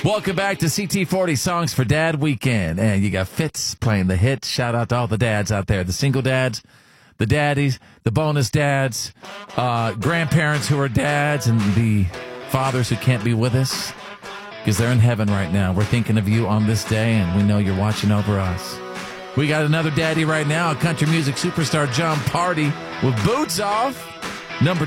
Welcome back to CT40 Songs for Dad Weekend. And you got Fitz playing the hits. Shout out to all the dads out there, the single dads, the daddies, the bonus dads, grandparents who are dads, and the fathers who can't be with us because they're in heaven right now. We're thinking of you on this day, and we know you're watching over us. We got another daddy right now, country music superstar John Party with Boots Off. Number